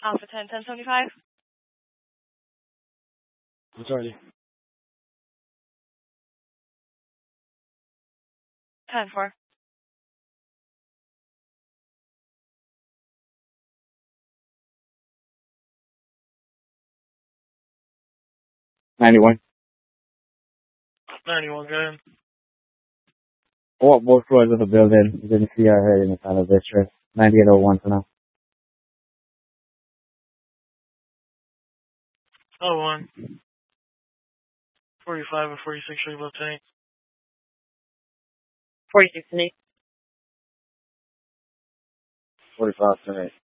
Alpha 10, 1075. Majority. 10-4. $91. 91, go ahead. I want both floors of the building. Didn't see or heard any kind of distress. 9801 for now. 01. 45 or 46, show you both tank. 46 and 8. 45 tonight.